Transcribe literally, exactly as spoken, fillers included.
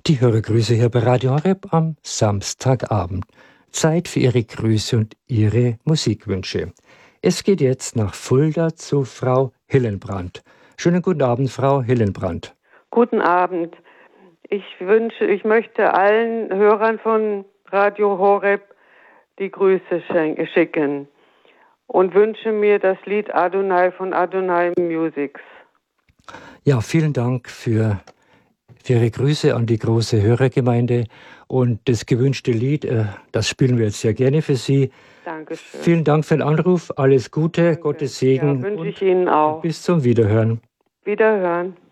Die Hörergrüße hier bei Radio Horeb am Samstagabend. Zeit für Ihre Grüße und Ihre Musikwünsche. Es geht jetzt nach Fulda zu Frau Hillenbrand. Schönen guten Abend, Frau Hillenbrand. Guten Abend. Ich wünsche, ich möchte allen Hörern von Radio Horeb die Grüße schicken und wünsche mir das Lied Adonai von Adonai Musics. Ja, vielen Dank für Für Ihre Grüße an die große Hörergemeinde und das gewünschte Lied, das spielen wir jetzt sehr gerne für Sie. Dankeschön. Vielen Dank für den Anruf, alles Gute, Danke. Gottes Segen. Ja, wünsche ich Ihnen auch. Bis zum Wiederhören. Wiederhören.